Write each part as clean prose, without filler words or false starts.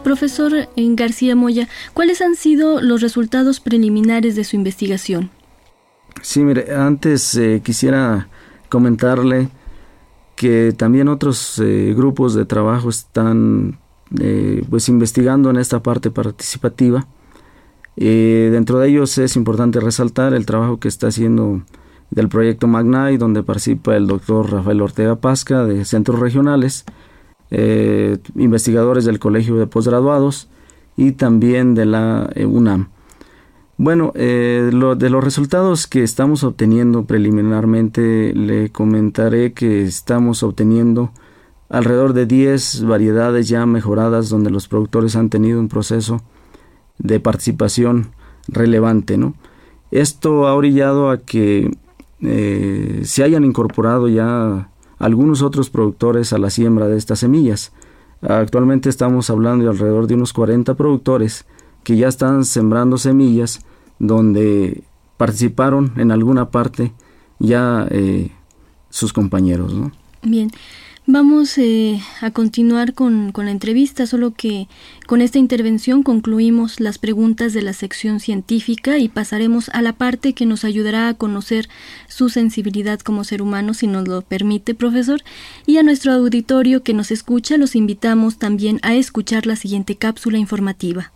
Profesor García Moya, ¿cuáles han sido los resultados preliminares de su investigación? Sí, mire, antes quisiera comentarle que también otros grupos de trabajo están pues investigando en esta parte participativa. Dentro de ellos es importante resaltar el trabajo que está haciendo del proyecto MAGNAI, donde participa el doctor Rafael Ortega Pasca de Centros Regionales, investigadores del Colegio de Postgraduados y también de la UNAM. Bueno, de los resultados que estamos obteniendo preliminarmente, le comentaré que estamos obteniendo alrededor de 10 variedades ya mejoradas donde los productores han tenido un proceso de participación relevante, ¿no? Esto ha orillado a que se hayan incorporado ya algunos otros productores a la siembra de estas semillas. Actualmente estamos hablando de alrededor de unos 40 productores que ya están sembrando semillas donde participaron en alguna parte ya sus compañeros, ¿no? Bien, vamos a continuar con la entrevista, solo que con esta intervención concluimos las preguntas de la sección científica y pasaremos a la parte que nos ayudará a conocer su sensibilidad como ser humano, si nos lo permite, profesor. Y a nuestro auditorio que nos escucha, los invitamos también a escuchar la siguiente cápsula informativa.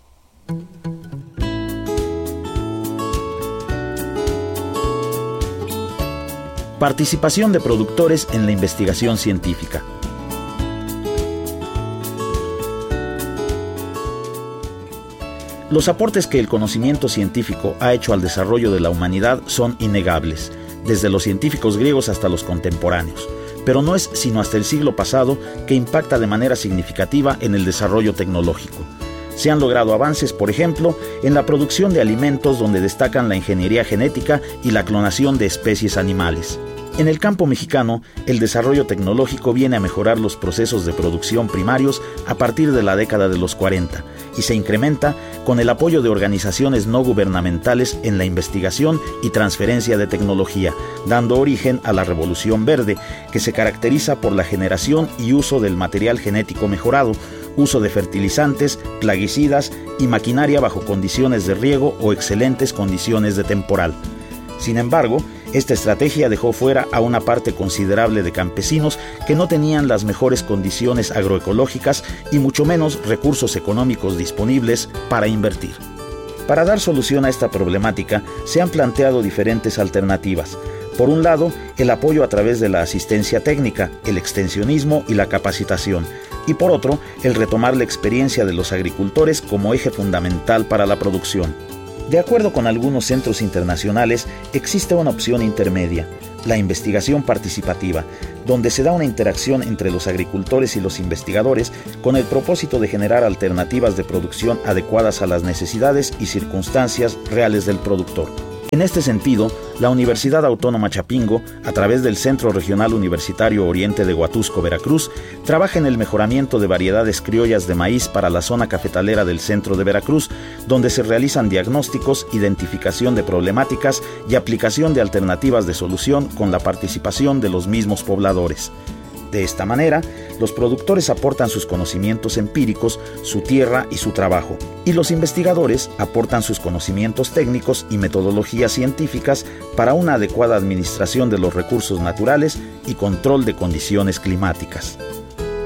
Participación de productores en la investigación científica. Los aportes que el conocimiento científico ha hecho al desarrollo de la humanidad son innegables, desde los científicos griegos hasta los contemporáneos, pero no es sino hasta el siglo pasado que impacta de manera significativa en el desarrollo tecnológico. Se han logrado avances, por ejemplo, en la producción de alimentos, donde destacan la ingeniería genética y la clonación de especies animales. En el campo mexicano, el desarrollo tecnológico viene a mejorar los procesos de producción primarios a partir de la década de los 40 y se incrementa con el apoyo de organizaciones no gubernamentales en la investigación y transferencia de tecnología, dando origen a la Revolución Verde, que se caracteriza por la generación y uso del material genético mejorado, uso de fertilizantes, plaguicidas y maquinaria bajo condiciones de riego o excelentes condiciones de temporal. Sin embargo, esta estrategia dejó fuera a una parte considerable de campesinos que no tenían las mejores condiciones agroecológicas y mucho menos recursos económicos disponibles para invertir. Para dar solución a esta problemática, se han planteado diferentes alternativas. Por un lado, el apoyo a través de la asistencia técnica, el extensionismo y la capacitación. Y por otro, el retomar la experiencia de los agricultores como eje fundamental para la producción. De acuerdo con algunos centros internacionales, existe una opción intermedia, la investigación participativa, donde se da una interacción entre los agricultores y los investigadores con el propósito de generar alternativas de producción adecuadas a las necesidades y circunstancias reales del productor. En este sentido, la Universidad Autónoma Chapingo, a través del Centro Regional Universitario Oriente de Huatusco, Veracruz, trabaja en el mejoramiento de variedades criollas de maíz para la zona cafetalera del centro de Veracruz, donde se realizan diagnósticos, identificación de problemáticas y aplicación de alternativas de solución con la participación de los mismos pobladores. De esta manera, los productores aportan sus conocimientos empíricos, su tierra y su trabajo, y los investigadores aportan sus conocimientos técnicos y metodologías científicas para una adecuada administración de los recursos naturales y control de condiciones climáticas.